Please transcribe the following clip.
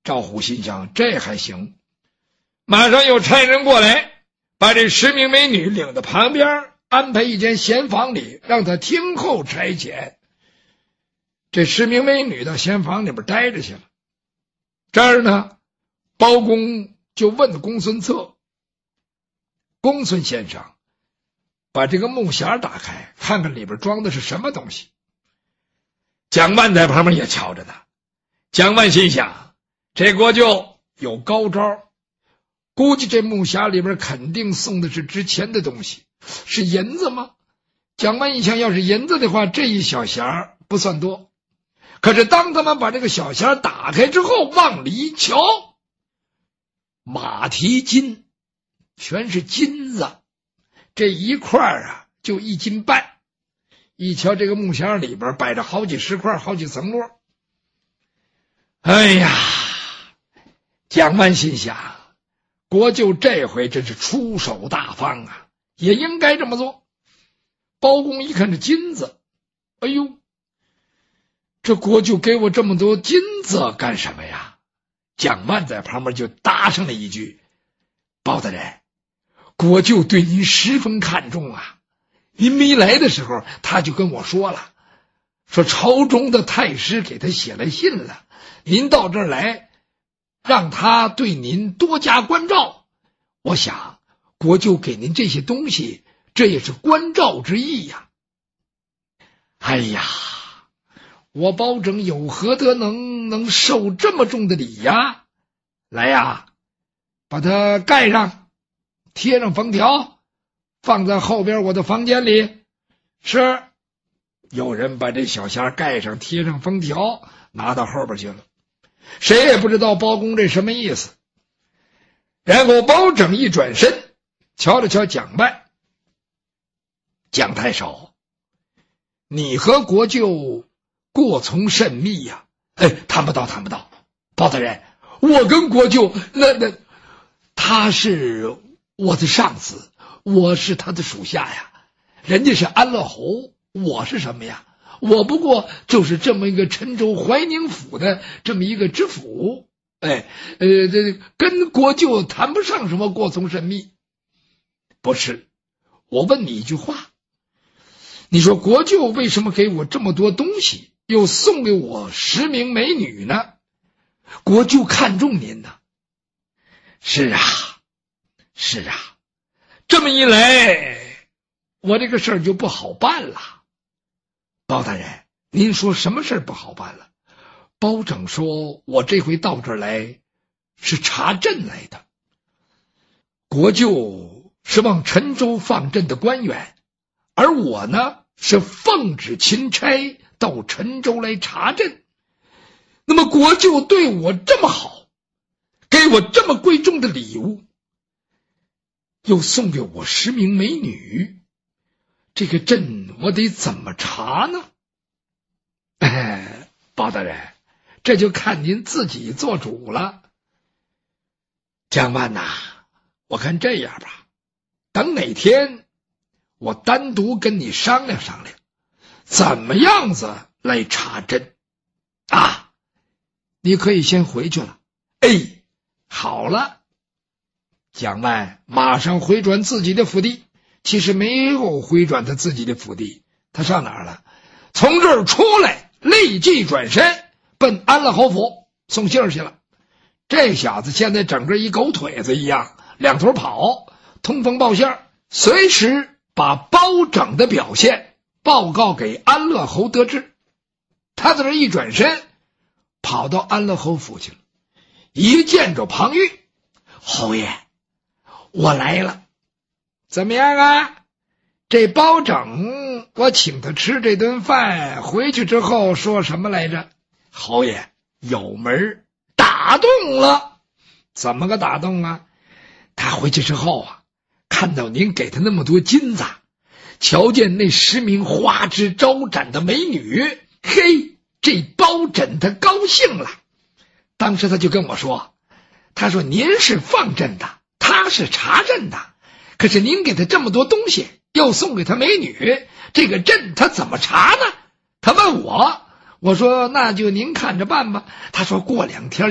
赵虎心想，这还行，马上又差人过来，把这10名美女领到旁边，安排一间闲房里，让他听候差遣。这10名美女到闲房里边待着去了。这儿呢，包公就问公孙策：“公孙先生，把这个木匣打开，看看里边装的是什么东西。”蒋万在旁边也瞧着呢。蒋万心想，这国舅有高招，估计这木匣里边肯定送的是值钱的东西，是银子吗？蒋万一想，要是银子的话，这一小匣不算多。可是当他们把这个小匣打开之后，往里一瞧，马蹄金，全是金子，这一块啊就1斤半。一瞧这个木匣里边摆着好几十块，好几层摞。哎呀，蒋万心想，国舅这回真是出手大方啊，也应该这么做。包公一看这金子，哎呦，这国舅给我这么多金子干什么呀？蒋万在旁边就搭上了一句：“包大人，国舅对您十分看重啊。您没来的时候，他就跟我说了，说朝中的太师给他写了信了，您到这儿来，让他对您多加关照。我想国舅给您这些东西，这也是关照之意呀。哎呀，我包拯有何德能受这么重的礼呀？来呀，把它盖上，贴上封条，放在后边我的房间里。”是，有人把这小匣盖上，贴上封条，拿到后边去了。谁也不知道包公这什么意思。然后包拯一转身，瞧了瞧蒋万：“蒋太守，你和国舅过从甚密呀。”“谈不到。包大人，我跟国舅那他是我的上司，我是他的属下呀。人家是安乐侯，我是什么呀？我不过就是这么一个陈州怀宁府的这么一个知府。跟国舅谈不上什么过从甚密。不是，我问你一句话，你说国舅为什么给我这么多东西，又送给我10名美女呢？国舅看重您呢。”“是啊，这么一来，我这个事儿就不好办了。”“包大人，您说什么事儿不好办了？”“包拯说，我这回到这儿来是查镇来的。国舅是往陈州放镇的官员，而我呢是奉旨钦差到陈州来查镇。那么国舅对我这么好，给我这么贵重的礼物，又送给我10名美女，这个镇我得怎么查呢？”“包大人，这就看您自己做主了。”“蒋万呐，我看这样吧，等哪天我单独跟你商量商量，怎么样子来查镇啊？你可以先回去了。”“好了。”蒋万马上回转自己的府邸，其实没有回转他自己的府邸，他上哪儿了？从这儿出来，立即转身奔安乐侯府送信儿去了。这小子现在整个一狗腿子一样，两头跑，通风报信儿，随时把包拯的表现报告给安乐侯得知。他在这一转身，跑到安乐侯府去了，一见着庞玉：“侯爷，我来了。怎么样啊？这包拯我请他吃这顿饭，回去之后说什么来着？”“侯爷，有门打动了。”“怎么个打动啊？”“他回去之后啊，看到您给他那么多金子，瞧见那10名花枝招展的美女，这包拯他高兴了。当时他就跟我说，他说您是放镇的，他是查镇的，可是您给他这么多东西，又送给他美女，这个镇他怎么查呢？他问我说那就您看着办吧。他说过2天